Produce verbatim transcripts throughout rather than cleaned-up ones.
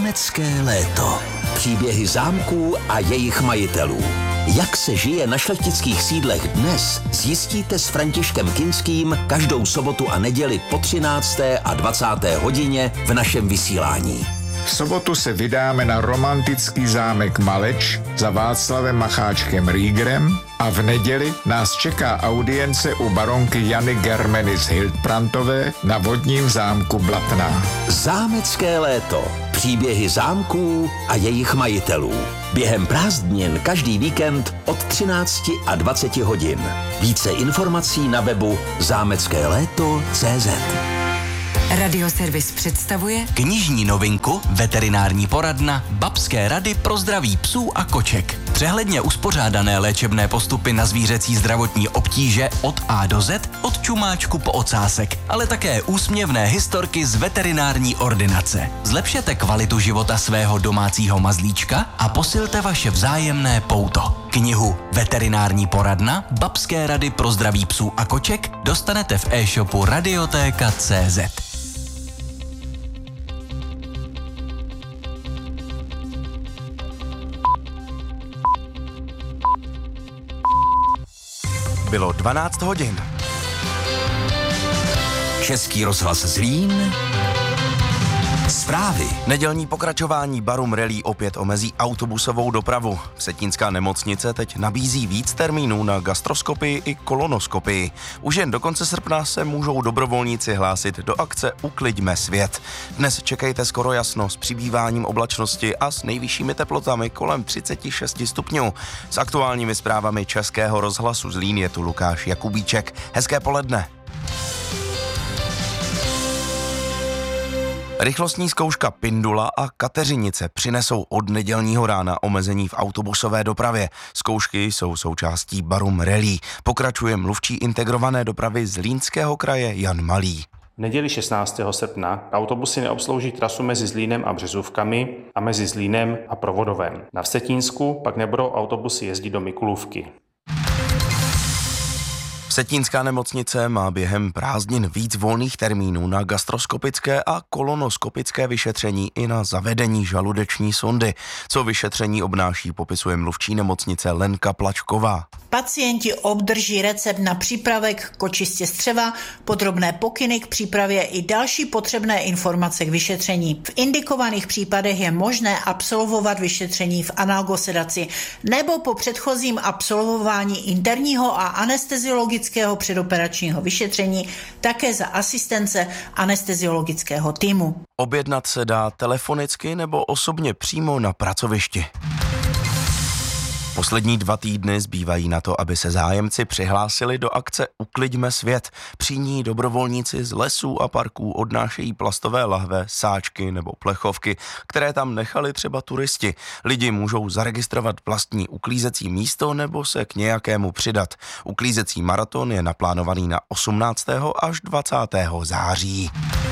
Zámecké léto. Příběhy zámků a jejich majitelů. Jak se žije na šlechtických sídlech dnes, zjistíte s Františkem Kinským každou sobotu a neděli po třinácté a dvacáté hodině v našem vysílání. V sobotu se vydáme na romantický zámek Maleč za Václavem Macháčkem Riegerem a v neděli nás čeká audience u baronky Jany Germeny z Hildbrandtové na vodním zámku Blatná. Zámecké léto. Příběhy zámků a jejich majitelů. Během prázdnin každý víkend od třinácti a dvaceti hodin. Více informací na webu zámecké léto tečka cé zet. Radioservis představuje knižní novinku Veterinární poradna Babské rady pro zdraví psů a koček. Přehledně uspořádané léčebné postupy na zvířecí zdravotní obtíže od A do Z, od čumáčku po ocásek, ale také úsměvné historky z veterinární ordinace. Zlepšete kvalitu života svého domácího mazlíčka a posilte vaše vzájemné pouto. Knihu Veterinární poradna Babské rady pro zdraví psů a koček dostanete v e-shopu radiotéka tečka cé zet. Bylo dvanáct hodin. Český rozhlas Zlín. Zprávy. Nedělní pokračování Barum Rallye opět omezí autobusovou dopravu. Vsetínská nemocnice teď nabízí víc termínů na gastroskopii i kolonoskopii. Už jen do konce srpna se můžou dobrovolníci hlásit do akce Ukliďme svět. Dnes čekejte skoro jasno s přibýváním oblačnosti a s nejvyššími teplotami kolem třicet šest stupňů. S aktuálními zprávami Českého rozhlasu Zlín je tu Lukáš Jakubíček. Hezké poledne. Rychlostní zkouška Pindula a Kateřinice přinesou od nedělního rána omezení v autobusové dopravě. Zkoušky jsou součástí Barum Rallye. Pokračuje mluvčí integrované dopravy Zlínského kraje Jan Malý. V neděli šestnáctého srpna autobusy neobslouží trasu mezi Zlínem a Březůvkami a mezi Zlínem a Provodovem. Na Vsetínsku pak nebudou autobusy jezdit do Mikulůvky. Vsetínská nemocnice má během prázdnin víc volných termínů na gastroskopické a kolonoskopické vyšetření i na zavedení žaludeční sondy. Co vyšetření obnáší, popisuje mluvčí nemocnice Lenka Plačková. Pacienti obdrží recept na přípravek k očistě střeva, podrobné pokyny k přípravě i další potřebné informace k vyšetření. V indikovaných případech je možné absolvovat vyšetření v analgosedaci nebo po předchozím absolvování interního a anesteziologického předoperačního vyšetření také za asistence anesteziologického týmu. Objednat se dá telefonicky nebo osobně přímo na pracovišti. Poslední dva týdny zbývají na to, aby se zájemci přihlásili do akce Ukliďme svět. Při ní dobrovolníci z lesů a parků odnášejí plastové lahve, sáčky nebo plechovky, které tam nechali třeba turisti. Lidi můžou zaregistrovat vlastní uklízecí místo nebo se k nějakému přidat. Uklízecí maraton je naplánovaný na osmnáctého až dvacátého září.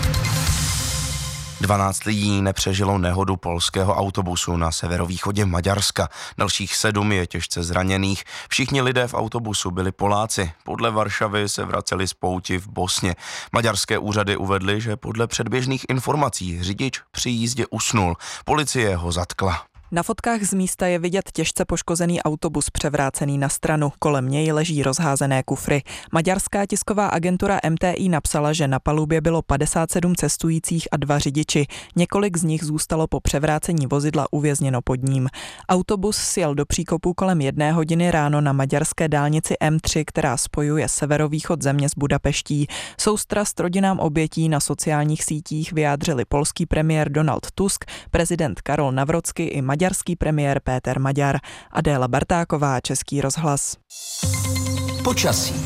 dvanáct lidí nepřežilo nehodu polského autobusu na severovýchodě Maďarska. Dalších sedm je těžce zraněných. Všichni lidé v autobusu byli Poláci. Podle Varšavy se vraceli z pouti v Bosně. Maďarské úřady uvedly, že podle předběžných informací řidič při jízdě usnul. Policie ho zatkla. Na fotkách z místa je vidět těžce poškozený autobus převrácený na stranu. Kolem něj leží rozházené kufry. Maďarská tisková agentura M T I napsala, že na palubě bylo padesát sedm cestujících a dva řidiči. Několik z nich zůstalo po převrácení vozidla uvězněno pod ním. Autobus sjel do příkopu kolem jedné hodiny ráno na maďarské dálnici M tři, která spojuje severovýchod země s Budapeští. Soustrast rodinám obětí na sociálních sítích vyjádřili polský premiér Donald Tusk, prezident Karol Nawrocki i maďarský premiér Péter Maďar. Adéla Bartáková, Český rozhlas. Počasí.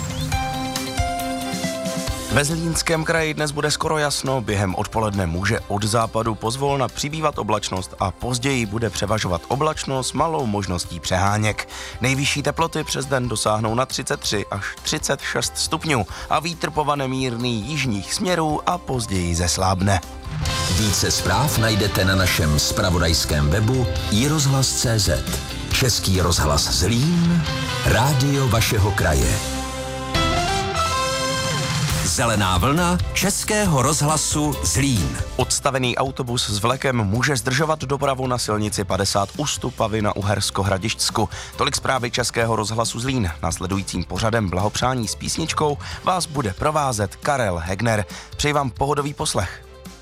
Ve Zlínském kraji dnes bude skoro jasno, během odpoledne může od západu pozvolna přibývat oblačnost a později bude převažovat oblačnost s malou možností přeháněk. Nejvyšší teploty přes den dosáhnou na třicet tři až třicet šest stupňů a vítr povane mírný jižních směrů a později zeslábne. Více zpráv najdete na našem zpravodajském webu i rozhlas tečka cé zet. Český rozhlas Zlín, rádio vašeho kraje. Zelená vlna Českého rozhlasu Zlín. Odstavený autobus s vlekem může zdržovat dopravu na silnici padesát u Stupavy na Uhersko-Hradišťsku. Tolik zprávy Českého rozhlasu Zlín. Následujícím pořadem Blahopřání s písničkou vás bude provázet Karel Hegner. Přeji vám pohodový poslech.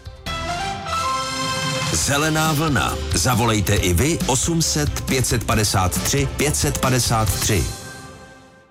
Zelená vlna. Zavolejte i vy osm set pět set padesát tři pět set padesát tři.